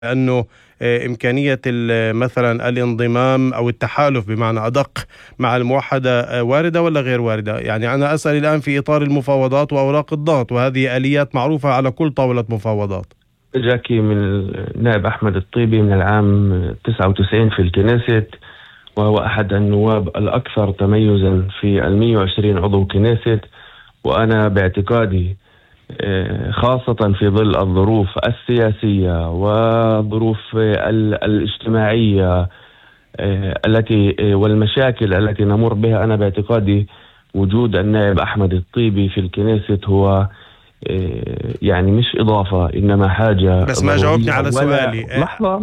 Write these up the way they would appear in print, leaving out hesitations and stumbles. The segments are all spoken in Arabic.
أنه إمكانية مثلا الانضمام أو التحالف بمعنى أدق مع الموحدة واردة ولا غير واردة؟ يعني أنا أسأل الآن في إطار المفاوضات وأوراق الضغط، وهذه آليات معروفة على كل طاولة مفاوضات. جاكي من النائب أحمد الطيبي من العام 99 في الكنيست، وهو أحد النواب الأكثر تميزا في 120 عضو كنيست. وأنا باعتقادي خاصة في ظل الظروف السياسية والظروف الاجتماعية التي والمشاكل التي نمر بها، أنا باعتقادي وجود النائب أحمد الطيبي في الكنيست هو يعني مش إضافة إنما حاجة. بس ما جاوبني على سؤالي. لحظة.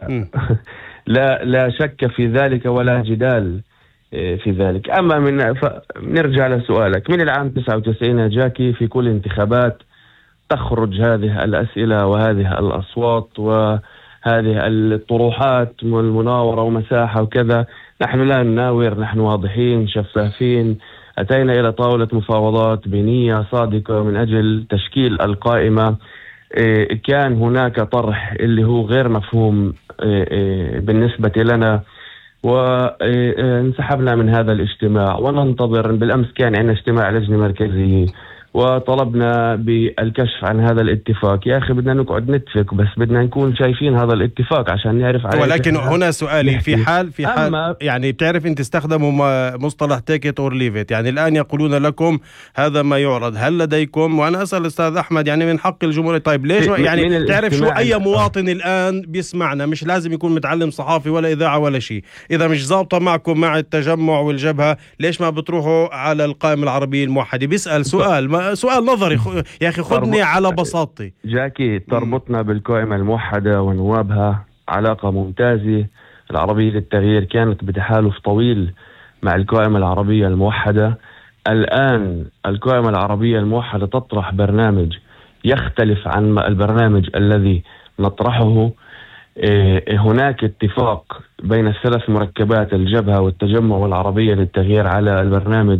لا شك في ذلك ولا جدال في ذلك. أما نرجع لسؤالك. من العام 99 يا جاكي في كل انتخابات تخرج هذه الأسئلة وهذه الأصوات وهذه الطروحات والمناورة ومساحة وكذا. نحن لا نناور، نحن واضحين شفافين. أتينا إلى طاولة مفاوضات بنية صادقة من أجل تشكيل القائمة. كان هناك طرح اللي هو غير مفهوم بالنسبة لنا، وانسحبنا من هذا الاجتماع وننتظر. بالأمس كان عندنا اجتماع لجنة مركزية وطلبنا بالكشف عن هذا الاتفاق. يا أخي بدنا نقعد نتفق، بس بدنا نكون شايفين هذا الاتفاق عشان نعرف عليه. ولكن هنا سؤالي في حال يعني بتعرف انت تستخدموا مصطلح take it or leave it. يعني الآن يقولون لكم هذا ما يعرض، هل لديكم، وأنا أسأل أستاذ أحمد يعني من حق الجمهور، طيب ليش يعني تعرف شو أي مواطن الآن بيسمعنا مش لازم يكون متعلم صحافي ولا إذاعة ولا شيء، إذا مش ضابطة معكم مع التجمع والجبهة ليش ما بتروحوا على القائمة العربية الموحدة؟ بيسأل سؤال نظري يا أخي، خذني على بساطتي. جاكي تربطنا بالقائمة الموحدة ونوابها علاقة ممتازة. العربية للتغيير كانت بتحالف طويل مع القائمة العربية الموحدة. الآن القائمة العربية الموحدة تطرح برنامج يختلف عن البرنامج الذي نطرحه. هناك اتفاق بين الثلاث مركبات الجبهة والتجمع والعربية للتغيير على البرنامج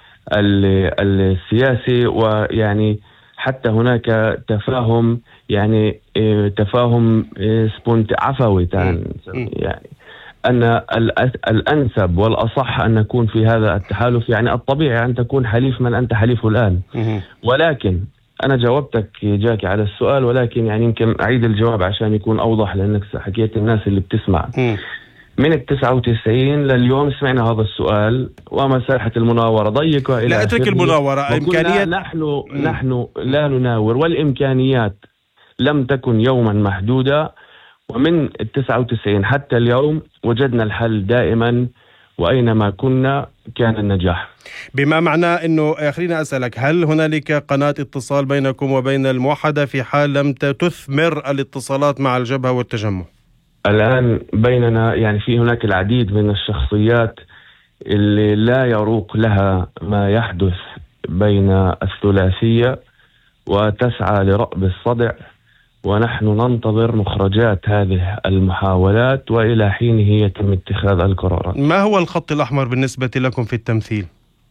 السياسي، ويعني حتى هناك تفاهم، يعني تفاهم عفوي يعني أن الأنسب والأصح أن نكون في هذا التحالف. يعني الطبيعي أن تكون حليف من أنت حليفه الآن. ولكن أنا جاوبتك جاكي على السؤال، ولكن يعني يمكن أعيد الجواب عشان يكون أوضح، لأنك حكيت الناس اللي بتسمع. من 99 لليوم سمعنا هذا السؤال، ومساحة المناورة ضيقة إلى لا اترك المناورة. إمكانيات نحن لا نناور، والإمكانيات لم تكن يوما محدودة. ومن 99 حتى اليوم وجدنا الحل دائما، وأينما كنا كان النجاح. بما معناه أنه خلينا أسألك، هل هنالك قناة اتصال بينكم وبين الموحدة في حال لم تثمر الاتصالات مع الجبهة والتجمع؟ الآن بيننا يعني في هناك العديد من الشخصيات اللي لا يروق لها ما يحدث بين الثلاثية وتسعى لرأب الصدع، ونحن ننتظر مخرجات هذه المحاولات وإلى حينه يتم اتخاذ القرارات. ما هو الخط الأحمر بالنسبة لكم في التمثيل؟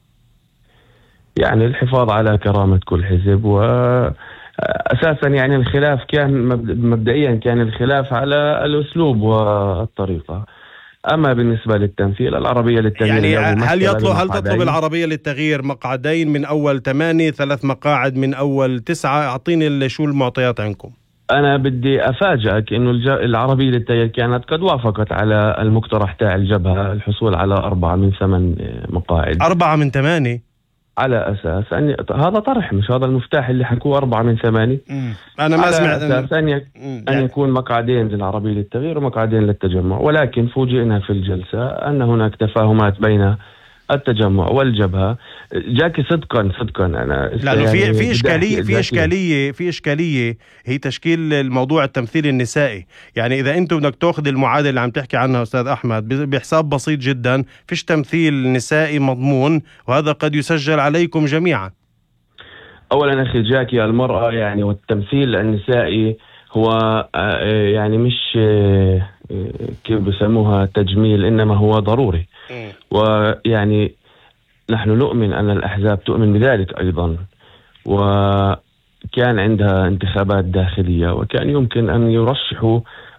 يعني الحفاظ على كرامة كل حزب، وأساسا يعني الخلاف كان مبدئيا كان الخلاف على الأسلوب والطريقة. أما بالنسبة للتمثيل، العربية للتغيير يعني هل تطلب العربية للتغيير مقعدين من أول 8، 3 مقاعد من أول 9؟ أعطيني شو المعطيات عندكم. أنا بدي أفاجئك إنه العربية للتغيير كانت قد وافقت على المقترح تاع الجبهة الحصول على 4 من 8 مقاعد. 4 من 8 على أساس أن هذا طرح، مش هذا المفتاح اللي حكوه 4 من 8. أنا ما سمعت. على أساس أن يكون مقعدين للعربية للتغيير ومقعدين للتجمع. ولكن فوجئنا في الجلسة أن هناك تفاهمات بين التجمع والجبهة. جاكي صدقا أنا لأنه في إشكالية هي تشكيل الموضوع التمثيل النسائي. يعني إذا أنتم بدك تأخذ المعادلة اللي عم تحكي عنها أستاذ أحمد بحساب بسيط جدا، فيش تمثيل نسائي مضمون، وهذا قد يسجل عليكم جميعا. أولا أخي جاكي، المرأة يعني والتمثيل النسائي هو يعني مش كيف بسموها تجميل، إنما هو ضروري. ويعني نحن نؤمن أن الأحزاب تؤمن بذلك أيضا، وكان عندها انتخابات داخلية وكان يمكن أن يرشحوا